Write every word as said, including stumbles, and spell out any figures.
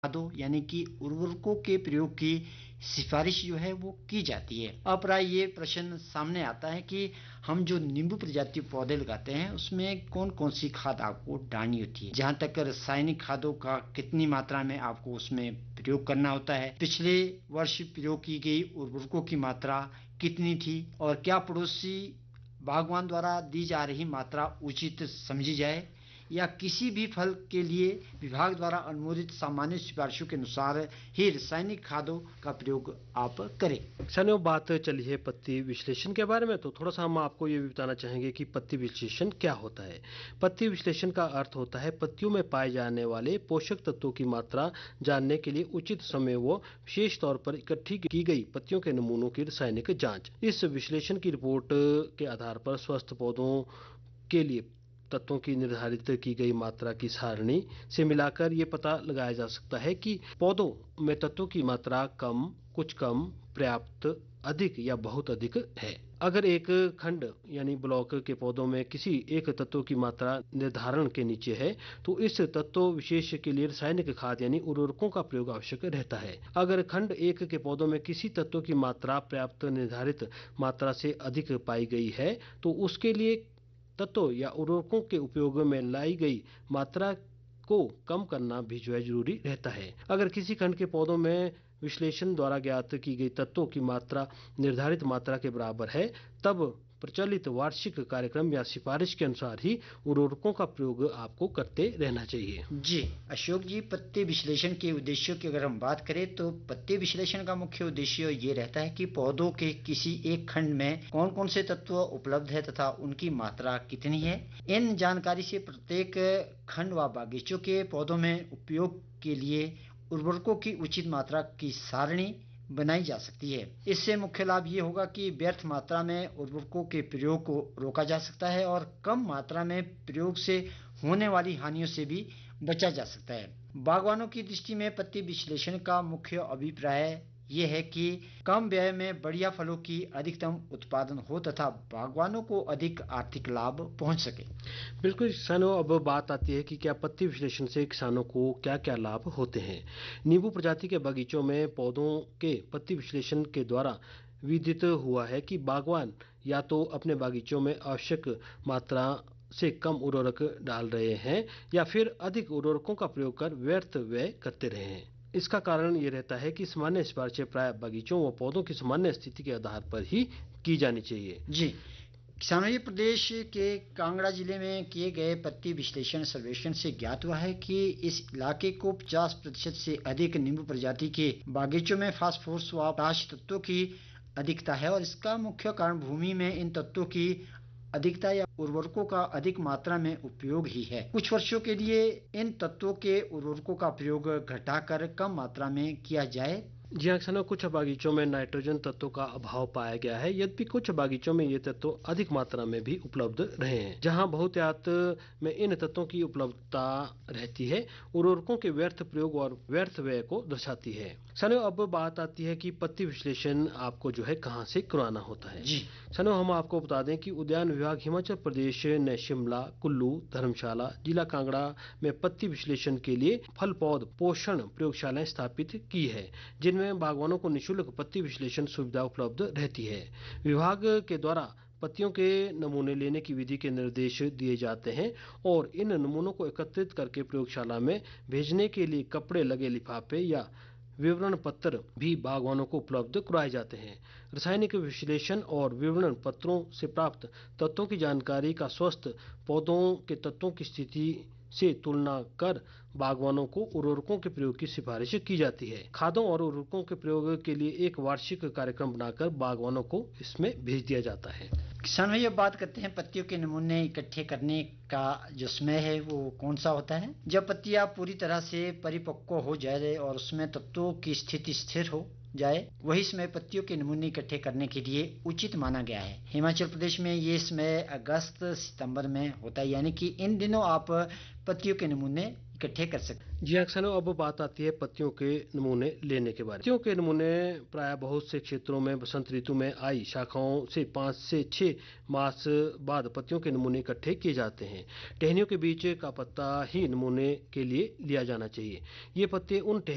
खादों यानी कि उर्वरकों के प्रयोग की सिफारिश जो है वो की जाती है। अब प्राय ये प्रश्न सामने आता है कि हम जो नींबू प्रजाति पौधे लगाते हैं उसमें कौन कौन सी खाद आपको डालनी होती है। जहाँ तक रासायनिक खादों का कितनी मात्रा में आपको उसमें प्रयोग करना होता है, पिछले वर्ष प्रयोग की गई उर्वरकों की मात्रा कितनी थी और क्या पड़ोसी बागवान द्वारा दी जा रही मात्रा उचित समझी जाए या किसी भी फल के लिए विभाग द्वारा अनुमोदित सामान्य सिफारिशों के अनुसार ही रासायनिक खादों का प्रयोग आप करें। सनो बात चली है पत्ती विश्लेषण के बारे में, तो थोड़ा सा हम आपको ये भी बताना चाहेंगे कि पत्ती विश्लेषण क्या होता है। पत्ती विश्लेषण का अर्थ होता है पत्तियों में पाए जाने वाले पोषक तत्वों की मात्रा जानने के लिए उचित समय व विशेष तौर पर इकट्ठी की गई पत्तियों के नमूनों की रासायनिक जांच। इस विश्लेषण की रिपोर्ट के आधार पर स्वस्थ पौधों के लिए तत्वों की निर्धारित की गई मात्रा की सारणी से मिलाकर ये पता लगाया जा सकता है कि पौधों में तत्वों की मात्रा कम, कुछ कम, पर्याप्त, अधिक या बहुत अधिक है। अगर एक खंड यानी ब्लॉक के पौधों में किसी एक तत्व की मात्रा निर्धारण के नीचे है तो इस तत्व विशेष के लिए रासायनिक खाद यानी उर्वरकों का प्रयोग आवश्यक रहता है। अगर खंड एक के पौधों में किसी तत्व की मात्रा पर्याप्त निर्धारित मात्रा से अधिक पाई गई है तो उसके लिए तत्व या उर्वरकों के उपयोग में लाई गई मात्रा को कम करना भी जो है जरूरी रहता है। अगर किसी खंड के पौधों में विश्लेषण द्वारा ज्ञात की गई तत्वों की मात्रा निर्धारित मात्रा के बराबर है तब प्रचलित वार्षिक कार्यक्रम या सिफारिश के अनुसार ही उर्वरकों का प्रयोग आपको करते रहना चाहिए। जी अशोक जी, पत्ती विश्लेषण के उद्देश्यों की अगर हम बात करें तो पत्ती विश्लेषण का मुख्य उद्देश्य ये रहता है कि पौधों के किसी एक खंड में कौन कौन से तत्व उपलब्ध है तथा उनकी मात्रा कितनी है। इन जानकारी से प्रत्येक खंड व बागीचों के पौधों में उपयोग के लिए उर्वरकों की उचित मात्रा की सारणी बनाई जा सकती है। इससे मुख्य लाभ ये होगा कि व्यर्थ मात्रा में उर्वरकों के प्रयोग को रोका जा सकता है और कम मात्रा में प्रयोग से होने वाली हानियों से भी बचा जा सकता है। बागवानों की दृष्टि में पत्ती विश्लेषण का मुख्य अभिप्राय ये है कि कम व्यय में बढ़िया फलों की अधिकतम उत्पादन हो तथा बागवानों को अधिक आर्थिक लाभ पहुंच सके। बिल्कुल किसानों, अब बात आती है कि क्या पत्ती विश्लेषण से किसानों को क्या क्या लाभ होते हैं। नींबू प्रजाति के बगीचों में पौधों के पत्ती विश्लेषण के द्वारा विदित हुआ है कि बागवान या तो अपने बागीचों में आवश्यक मात्रा से कम उर्वरक डाल रहे हैं या फिर अधिक उर्वरकों का प्रयोग कर व्यर्थ व्यय करते रहे हैं। इसका कारण ये रहता है कि सामान्य सिफारिशें प्राय बगीचों व पौधों की सामान्य स्थिति के आधार पर ही की जानी चाहिए। जी किसानों, ये प्रदेश के कांगड़ा जिले में किए गए पत्ती विश्लेषण सर्वेक्षण से ज्ञात हुआ है कि इस इलाके को पचास प्रतिशत से अधिक नींबू प्रजाति के बागीचों में फास्फोरस व पोटाश तत्वों की अधिकता है और इसका मुख्य कारण भूमि में इन तत्वों की अधिकता या उर्वरकों का अधिक मात्रा में उपयोग ही है। कुछ वर्षों के लिए इन तत्वों के उर्वरकों का प्रयोग घटाकर कम मात्रा में किया जाए। जी हाँ किसानों, कुछ बागीचों में नाइट्रोजन तत्वों का अभाव पाया गया है, यद्यपि कुछ बागीचों में ये तत्व अधिक मात्रा में भी उपलब्ध रहे हैं। जहां बहुतायत में इन तत्वों की उपलब्धता रहती है उर्वरकों के व्यर्थ प्रयोग और व्यर्थ व्यय को दर्शाती है। सनो अब बात आती है कि पत्ती विश्लेषण आपको जो है कहाँ से करवाना होता है। जी सनो हम आपको बता दें कि उद्यान विभाग हिमाचल प्रदेश ने शिमला, कुल्लू, धर्मशाला, जिला कांगड़ा में पत्ती विश्लेषण के लिए फल पौध पोषण प्रयोगशालाएं स्थापित की है जिनमें में बागवानों को निःशुल्क पत्ती विश्लेषण सुविधा उपलब्ध रहती है। विभाग के द्वारा पत्तियों के नमूने लेने की विधि के निर्देश दिए जाते हैं और इन नमूनों को एकत्रित करके प्रयोगशाला में भेजने के लिए कपड़े लगे लिफाफे या विवरण पत्र भी बागवानों को उपलब्ध कराए जाते हैं। रासायनिक विश्लेषण और विवरण पत्रों से प्राप्त तत्वों की जानकारी का स्वस्थ पौधों के तत्वों की स्थिति से तुलना कर बागवानों को उर्वरकों के प्रयोग की सिफारिश की जाती है। खादों और उर्वरकों के प्रयोग के लिए एक वार्षिक कार्यक्रम बनाकर बागवानों को इसमें भेज दिया जाता है। किसान भाई, अब बात करते हैं पत्तियों के नमूने इकट्ठे करने का जो समय है वो कौन सा होता है। जब पत्तियां पूरी तरह से परिपक्व हो जाए और उसमें तत्वों की स्थिति स्थिर हो जाए वही समय पत्तियों के नमूने इकट्ठे करने के लिए उचित माना गया है। हिमाचल प्रदेश में ये समय अगस्त सितंबर में होता है, यानी कि इन दिनों आप पत्तियों के नमूने इकट्ठे कर सकते। जी किसानों, अब बात आती है पत्तियों के नमूने लेने के बारे में। पत्तियों के नमूने प्राय बहुत से क्षेत्रों में बसंत ऋतु में आई शाखाओं से पाँच से छह मास बाद पत्तियों के नमूने इकट्ठे किए जाते हैं। टहनियों के बीच का पत्ता ही नमूने के लिए लिया जाना चाहिए। ये पत्ते उन